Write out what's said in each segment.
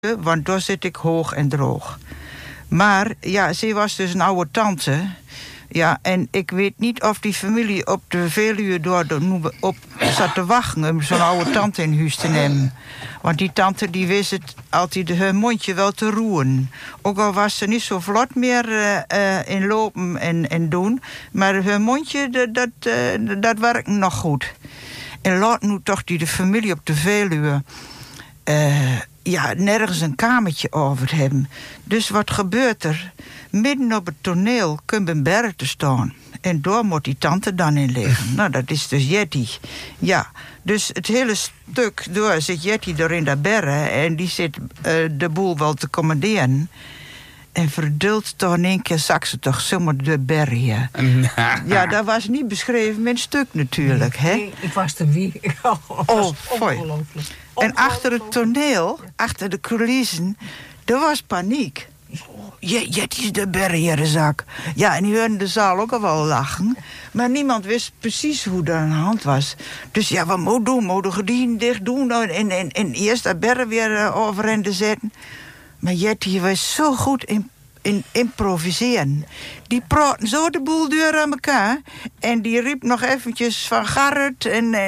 want daar zit ik hoog en droog. Maar ja, ze was dus een oude tante. Ja, en ik weet niet of die familie op de Veluwe door op zat te wachten om zo'n oude tante in huis te nemen. Want die tante die wist het altijd haar mondje wel te roeren. Ook al was ze niet zo vlot meer in lopen en doen. Maar haar mondje, dat werkte nog goed. En laat nu toch de familie op de Veluwe nergens een kamertje over hebben. Dus wat gebeurt er? Midden op het toneel komt een berg te staan. En daar moet die tante dan in liggen. Nou, dat is dus Jetty. Ja, dus het hele stuk door zit Jetty er in dat berg. En die zit de boel wel te commanderen. En verdult toch in één keer zag ze toch zomaar de bergen. Ja, dat was niet beschreven met een stuk natuurlijk. Hè? Nee, ik was er wie. Ongelooflijk. En achter het toneel, achter de coulissen, er was paniek. Jetty is de bergenzak. Ja, en die hoorden de zaal ook al wel lachen. Maar niemand wist precies hoe dat aan de hand was. Dus ja, wat moet doen? Moet de gordijnen dicht doen en eerst dat berg weer overeind te zetten. Maar Jetty was zo goed in improviseren. Die praten zo de boel deur aan elkaar. En die riep nog eventjes van Garret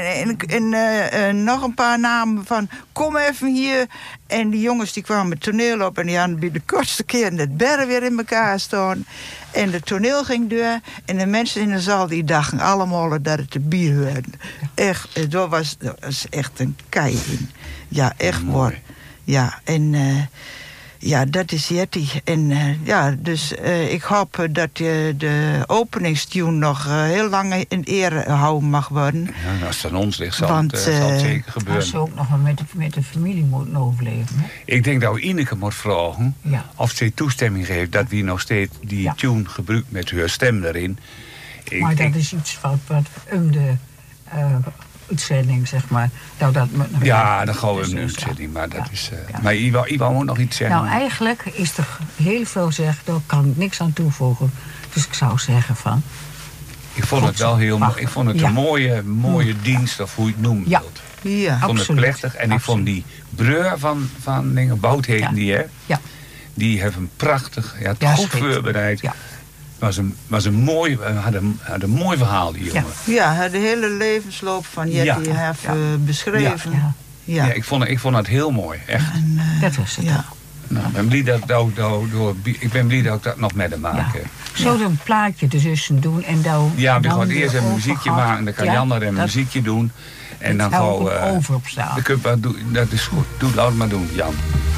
en nog een paar namen van kom even hier. En die jongens die kwamen het toneel op en die hadden bij de kortste keer het berg weer in elkaar staan. En het toneel ging door. En de mensen in de zaal die dachten allemaal dat het de bier hoorde. Echt, dat was echt een kei in. Ja, echt mooi. Ja, en ja, dat is Jetty. En dus ik hoop dat de openingstune nog heel lang in ere gehouden mag worden. Ja, als het aan ons ligt, zal het zeker gebeuren. Als ze ook nog met de familie moeten overleven. Hè? Ik denk dat we Ineke moet vragen of ze toestemming geeft dat we nog steeds die tune gebruikt met haar stem erin. Maar dat is iets wat de uitzending, zeg maar. Nou, dat moet nog dan gaan we een uitzending, maar dat is... Maar Iwan moet nog iets zeggen. Nou, eigenlijk is er heel veel gezegd, daar kan ik niks aan toevoegen. Dus ik zou zeggen van... Ik vond het wel heel mooi. Ik vond het een mooie dienst, of hoe je het noemen wilt. Ja, ik vond het plechtig. En ik vond die breur van Bout heten die, hè? Ja. Die heeft een prachtig, goed voorbereid. Ja. Was een mooi, had een mooi verhaal, die jongen. Ja, de hele levensloop van Jetty heeft beschreven. Ja. Ik vond het heel mooi, echt. En, dat was het ook. Nou, ik ben blij dat ik dat nog met hem maak. Ja. Zo een plaatje tussen doen en dan... Ja, we gaan eerst een muziekje maken. Dan kan Jan er een muziekje doen. En dan gaan we... over op staan. Dat is goed. Doe het altijd maar doen, Jan.